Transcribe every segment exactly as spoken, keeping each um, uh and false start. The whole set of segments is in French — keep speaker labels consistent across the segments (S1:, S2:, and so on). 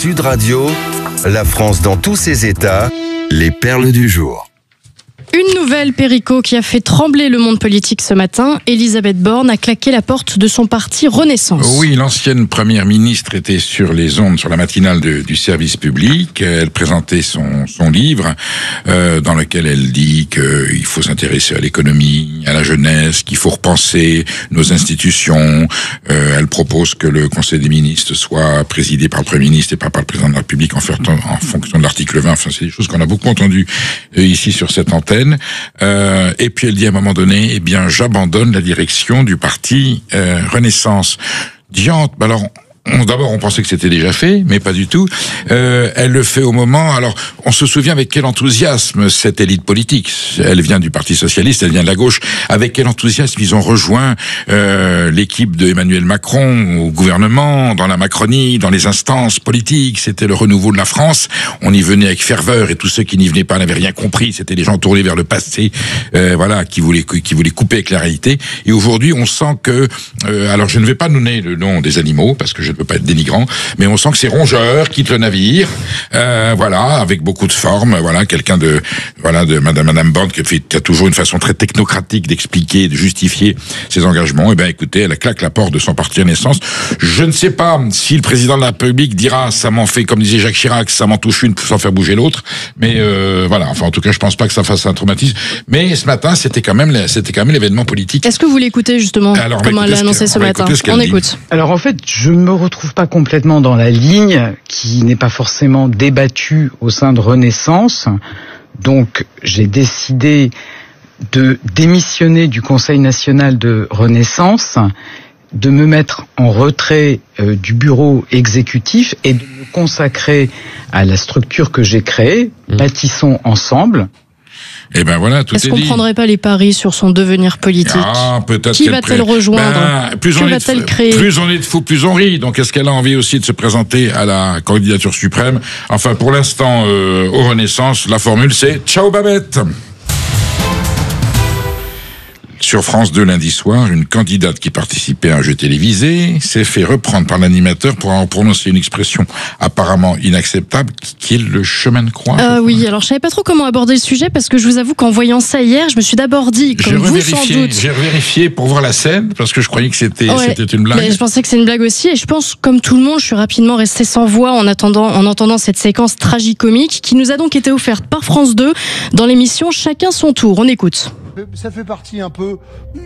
S1: Sud Radio, la France dans tous ses états, les perles du jour.
S2: Une nouvelle, Perico, qui a fait trembler le monde politique ce matin. Elisabeth Borne a claqué la porte de son parti Renaissance.
S3: Oui, l'ancienne première ministre était sur les ondes, sur la matinale de, du service public. Elle présentait son, son livre euh, dans lequel elle dit qu'il faut s'intéresser à l'économie, à la jeunesse, qu'il faut repenser nos institutions. Euh, elle propose que le Conseil des ministres soit présidé par le Premier ministre et pas par le Président de la République en, fait, en fonction de l'article vingt. Enfin, c'est des choses qu'on a beaucoup entendues euh, ici sur cette antenne. Euh, et puis elle dit à un moment donné, eh bien, j'abandonne la direction du parti euh, Renaissance. Diante, bah alors... On, d'abord, on pensait que c'était déjà fait, mais pas du tout. Euh, elle le fait au moment... Alors, on se souvient avec quel enthousiasme cette élite politique, elle vient du Parti Socialiste, elle vient de la gauche, avec quel enthousiasme ils ont rejoint euh, l'équipe de Emmanuel Macron au gouvernement, dans la Macronie, dans les instances politiques. C'était le renouveau de la France. On y venait avec ferveur et tous ceux qui n'y venaient pas n'avaient rien compris. C'était des gens tournés vers le passé, euh, voilà, qui voulaient, qui voulaient couper avec la réalité. Et aujourd'hui, on sent que... Euh, alors, je ne vais pas donner le nom des animaux, parce que je ne peut pas être dénigrant, mais on sent que ces rongeurs quittent le navire, euh, voilà, avec beaucoup de forme, voilà, quelqu'un de, voilà, de Madame, Madame Borne qui, fait, qui a toujours une façon très technocratique d'expliquer, de justifier ses engagements. Et ben, écoutez, elle claque la porte de son parti Renaissance. Je ne sais pas si le président de la République dira, ça m'en fait, comme disait Jacques Chirac, ça m'en touche une sans faire bouger l'autre, mais euh, voilà, enfin, en tout cas, je pense pas que ça fasse un traumatisme. Mais ce matin, c'était quand même, c'était quand même l'événement politique.
S2: Est-ce que vous l'écoutez justement, Alors, comment elle l'a annoncé ce matin? On écoute.
S4: Alors en fait, je me retrouve pas complètement dans la ligne qui n'est pas forcément débattue au sein de Renaissance. Donc, j'ai décidé de démissionner du Conseil national de Renaissance, de me mettre en retrait euh, du bureau exécutif et de me consacrer à la structure que j'ai créée, mmh. Bâtissons ensemble.
S3: Et ben voilà, tout est dit.
S2: Est-ce qu'on ne prendrait pas les paris sur son devenir politique?
S3: Ah, peut-être.
S2: Qui va-t-elle pré... rejoindre?
S3: Ben, plus
S2: Que
S3: on
S2: va-t-elle
S3: est de...
S2: créer?
S3: Plus on est de fous, plus on rit. Donc, est-ce qu'elle a envie aussi de se présenter à la candidature suprême? Enfin, pour l'instant, euh, aux Renaissance, la formule, c'est ciao Babette. Sur France deux lundi soir, une candidate qui participait à un jeu télévisé s'est fait reprendre par l'animateur pour en prononcer une expression apparemment inacceptable, qui est le chemin de croix.
S2: Euh, oui, alors je savais pas trop comment aborder le sujet parce que je vous avoue qu'en voyant ça hier, je me suis d'abord dit, comme vous sans doute...
S3: J'ai revérifié pour voir la scène parce que je croyais que c'était
S2: ouais,
S3: c'était une blague.
S2: Mais je pensais que c'est une blague aussi et je pense, comme tout le monde, je suis rapidement restée sans voix en attendant, en entendant cette séquence tragicomique qui nous a donc été offerte par France deux dans l'émission Chacun son tour. On écoute.
S5: Ça fait partie un peu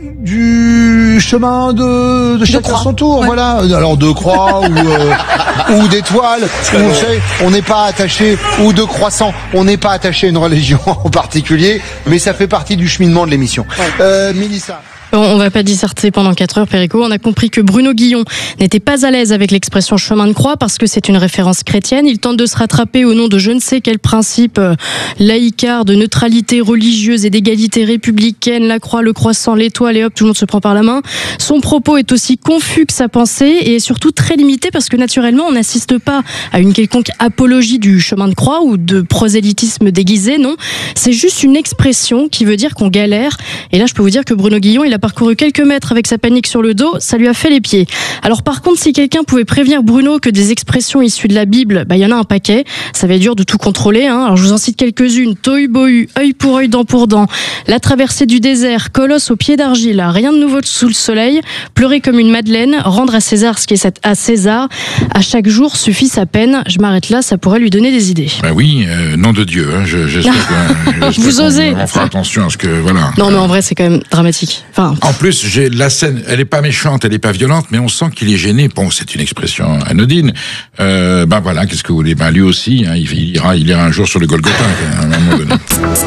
S5: du chemin de, de chacun son tour, ouais. Voilà. Alors de croix ou, euh, ou d'étoiles, on sait, on n'est pas attaché, ou de croissant, on n'est pas attaché à une religion en particulier, mais ça fait partie du cheminement de l'émission. Ouais. Euh, Mélissa.
S2: On va pas disserter pendant quatre heures, Perico. On a compris que Bruno Guillon n'était pas à l'aise avec l'expression chemin de croix parce que c'est une référence chrétienne. Il tente de se rattraper au nom de je ne sais quel principe euh, laïcard, de neutralité religieuse et d'égalité républicaine, la croix, le croissant, l'étoile et hop, tout le monde se prend par la main. Son propos est aussi confus que sa pensée et est surtout très limité parce que naturellement, on n'assiste pas à une quelconque apologie du chemin de croix ou de prosélytisme déguisé, non. C'est juste une expression qui veut dire qu'on galère. Et là, je peux vous dire que Bruno Guillon, il a parcouru quelques mètres avec sa panique sur le dos, ça lui a fait les pieds. Alors par contre, si quelqu'un pouvait prévenir Bruno que des expressions issues de la Bible, bah il y en a un paquet, ça va être dur de tout contrôler, hein. Alors je vous en cite quelques-unes: tohu-bohu, œil pour œil, dent pour dent, la traversée du désert, colosse au pied d'argile, rien de nouveau sous le soleil, pleurer comme une madeleine, rendre à César ce qui est à César, à chaque jour suffit sa peine. Je m'arrête là, ça pourrait lui donner des idées.
S3: Ben oui, euh, nom de Dieu, hein, je, j'espère que
S2: vous osez.
S3: On fera attention à ce que, voilà.
S2: Non mais en vrai c'est quand même dramatique. Enfin,
S3: en plus, j'ai la scène, elle est pas méchante, elle est pas violente, mais on sent qu'il est gêné. Bon, c'est une expression anodine. Euh, ben voilà, qu'est-ce que vous voulez? Ben lui aussi, hein, il ira, il ira un jour sur le Golgotha, à un moment donné.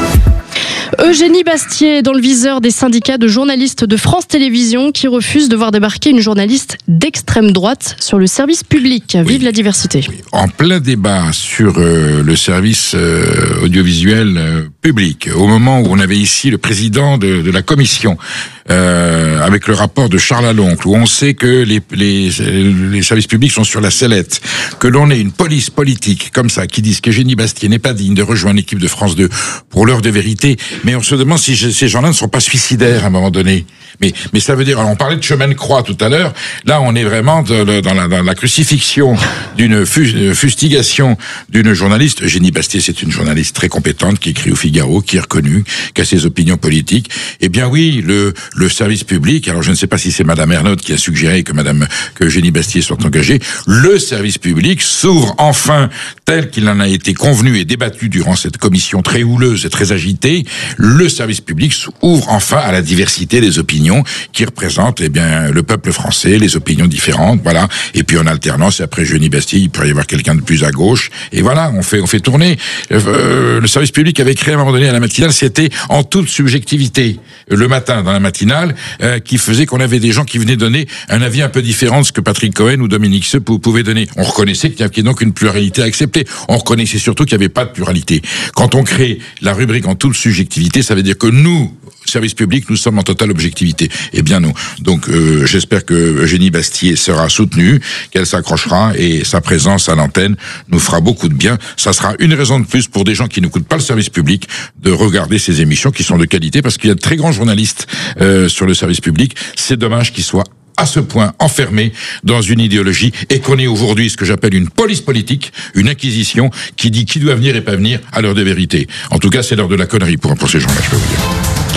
S2: Eugénie Bastier dans le viseur des syndicats de journalistes de France Télévisions qui refusent de voir débarquer une journaliste d'extrême droite sur le service public. Vive oui. la diversité. Oui.
S3: En plein débat sur euh, le service euh, audiovisuel euh, public, au moment où on avait ici le président de, de la commission, euh, avec le rapport de Charles Aloncle, où on sait que les, les, les services publics sont sur la sellette, que l'on ait une police politique comme ça qui dise qu'Eugénie Bastier n'est pas digne de rejoindre l'équipe de France deux pour l'heure de vérité. Mais on se demande si je, ces gens-là ne sont pas suicidaires à un moment donné. Mais, mais ça veut dire, alors on parlait de chemin de croix tout à l'heure, là on est vraiment de, de, dans, la, dans la crucifixion d'une fustigation d'une journaliste. Eugénie Bastier, c'est une journaliste très compétente qui écrit au Figaro, qui est reconnue, qui a ses opinions politiques. Eh bien oui, le, le service public, alors je ne sais pas si c'est Madame Ernotte qui a suggéré que Madame, que Eugénie Bastier soit engagée, le service public s'ouvre enfin tel qu'il en a été convenu et débattu durant cette commission très houleuse et très agitée. Le service public s'ouvre enfin à la diversité des opinions qui représentent eh bien le peuple français, les opinions différentes, voilà. Et puis en alternance, et après Eugénie Bastier, il peut y avoir quelqu'un de plus à gauche. Et voilà, on fait on fait tourner. Euh, le service public avait créé à un moment donné à la matinale, c'était en toute subjectivité le matin dans la matinale, euh, qui faisait qu'on avait des gens qui venaient donner un avis un peu différent de ce que Patrick Cohen ou Dominique Seux pouvaient donner. On reconnaissait qu'il y avait donc une pluralité à accepter. On reconnaissait surtout qu'il n'y avait pas de pluralité. Quand on crée la rubrique en toute subjectivité, ça veut dire que nous, service public, nous sommes en totale objectivité. Eh bien non. Donc euh, j'espère que Eugénie Bastier sera soutenue, qu'elle s'accrochera et sa présence à l'antenne nous fera beaucoup de bien. Ça sera une raison de plus pour des gens qui n'écoutent pas le service public de regarder ces émissions qui sont de qualité, parce qu'il y a de très grands journalistes euh, sur le service public. C'est dommage qu'ils soient à ce point enfermé dans une idéologie et qu'on ait aujourd'hui ce que j'appelle une police politique, une inquisition qui dit qui doit venir et pas venir à l'heure des vérités. En tout cas, c'est l'heure de la connerie pour, pour ces gens-là, je peux vous dire.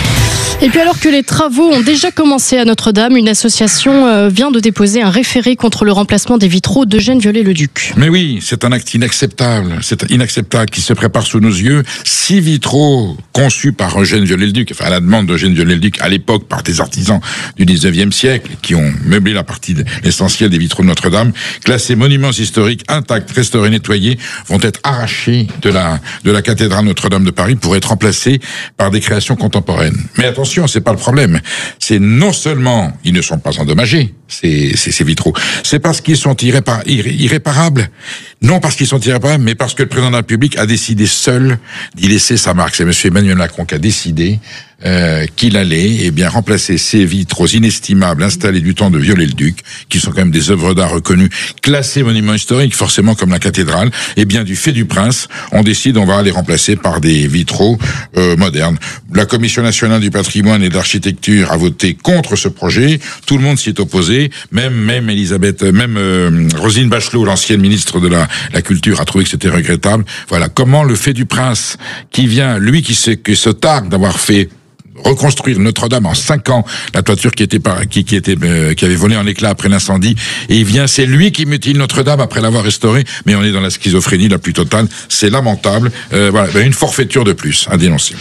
S2: Et puis alors que les travaux ont déjà commencé à Notre-Dame, une association euh, vient de déposer un référé contre le remplacement des vitraux d'Eugène Viollet-le-Duc.
S3: Mais oui, c'est un acte inacceptable, c'est inacceptable qui se prépare sous nos yeux. Six vitraux conçus par Eugène Viollet-le-Duc, enfin à la demande d'Eugène Viollet-le-Duc à l'époque par des artisans du dix-neuvième siècle qui ont meublé la partie de l'essentiel des vitraux de Notre-Dame, classés monuments historiques, intacts, restaurés, nettoyés, vont être arrachés de la de la cathédrale Notre-Dame de Paris pour être remplacés par des créations contemporaines. Mais attention, c'est pas le problème. C'est non seulement ils ne sont pas endommagés, ces, ces, ces vitraux, c'est parce qu'ils sont irrépar- irré- irréparables. Non parce qu'ils sont irréparables, mais parce que le président de la République a décidé seul d'y laisser sa marque. C'est M. Emmanuel Macron qui a décidé euh, qu'il allait eh bien remplacer ces vitraux inestimables installés du temps de Viollet-le-Duc, qui sont quand même des œuvres d'art reconnues, classées monuments historiques, forcément comme la cathédrale. Eh bien, du fait du prince, on décide, on va les remplacer par des vitraux euh, modernes. La Commission nationale du patrimoine et de l'architecture a voté contre ce projet. Tout le monde s'y est opposé. Même, même Elisabeth, même euh, Roselyne Bachelot, l'ancienne ministre de la, la Culture, a trouvé que c'était regrettable. Voilà. Comment le fait du prince, qui vient, lui qui se, qui se targue d'avoir fait reconstruire Notre-Dame en cinq ans, la toiture qui était par, qui, qui était euh, qui avait volé en éclats après l'incendie, et il vient, c'est lui qui mutile Notre-Dame après l'avoir restaurée. Mais on est dans la schizophrénie la plus totale. C'est lamentable. Euh, voilà, ben une forfaiture de plus à dénoncer.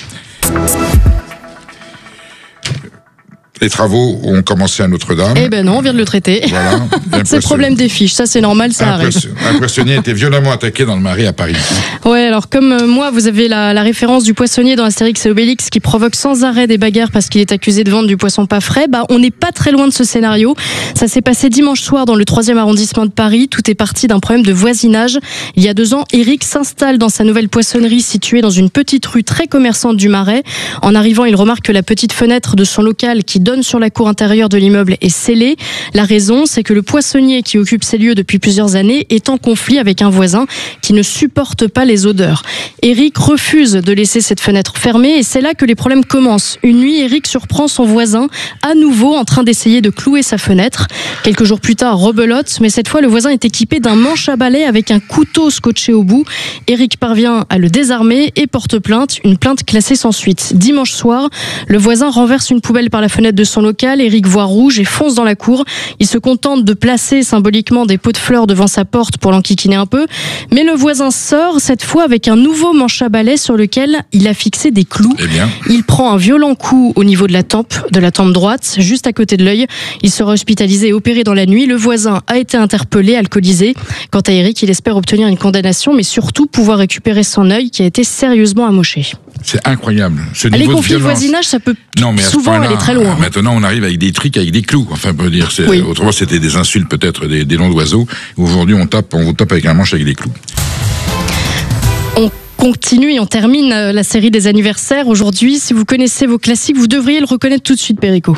S3: Les travaux ont commencé à Notre-Dame.
S2: Eh ben non, on vient de le traiter.
S3: Voilà.
S2: C'est le problème des fiches, ça c'est normal, ça arrive.
S3: Un poissonnier a été violemment attaqué dans le Marais à Paris.
S2: Ouais, alors comme euh, moi, vous avez la, la référence du poissonnier dans Astérix et Obélix qui provoque sans arrêt des bagarres parce qu'il est accusé de vendre du poisson pas frais. Bah, on n'est pas très loin de ce scénario. Ça s'est passé dimanche soir dans le troisième arrondissement de Paris. Tout est parti d'un problème de voisinage. Il y a deux ans, Eric s'installe dans sa nouvelle poissonnerie située dans une petite rue très commerçante du Marais. En arrivant, il remarque que la petite fenêtre de son local qui donne sur la cour intérieure de l'immeuble est scellée. La raison, c'est que le poissonnier qui occupe ces lieux depuis plusieurs années est en conflit avec un voisin qui ne supporte pas les odeurs. Eric refuse de laisser cette fenêtre fermée et c'est là que les problèmes commencent. Une nuit, Eric surprend son voisin à nouveau en train d'essayer de clouer sa fenêtre. Quelques jours plus tard, rebelote, mais cette fois le voisin est équipé d'un manche à balai avec un couteau scotché au bout. Eric parvient à le désarmer et porte plainte, une plainte classée sans suite. Dimanche soir, le voisin renverse une poubelle par la fenêtre de son local. Eric voit rouge et fonce dans la cour. Il se contente de placer symboliquement des pots de fleurs devant sa porte pour l'enquiquiner un peu. Mais le voisin sort, cette fois avec un nouveau manche à balai sur lequel il a fixé des clous.
S3: Eh bien.
S2: Il prend un violent coup au niveau de la tempe, de la tempe droite, juste à côté de l'œil. Il sera hospitalisé et opéré dans la nuit. Le voisin a été interpellé, alcoolisé. Quant à Eric, il espère obtenir une condamnation, mais surtout pouvoir récupérer son œil qui a été sérieusement amoché.
S3: C'est incroyable. Ce
S2: Les
S3: niveau
S2: conflits
S3: de
S2: de
S3: violence.
S2: voisinage, ça peut
S3: Non, mais à ce
S2: souvent
S3: point-là,
S2: aller très loin.
S3: Maintenant, on arrive avec des triques, avec des clous. Enfin, on peut dire, c'est,
S2: Oui.
S3: autrement, c'était des insultes, peut-être, des, des noms d'oiseaux. Aujourd'hui, on tape, on vous tape avec un manche avec des clous.
S2: On continue et on termine la série des anniversaires. Aujourd'hui, si vous connaissez vos classiques, vous devriez le reconnaître tout de suite, Perico.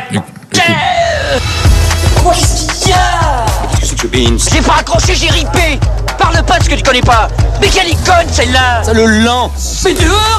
S6: Quoi, qu'est-ce qu'il y a? Qu'est-ce que Beans? J'ai pas accroché, j'ai ripé. Parle pas de ce que tu connais pas. Mais quelle icône celle-là? Ça le lent. Mais dehors,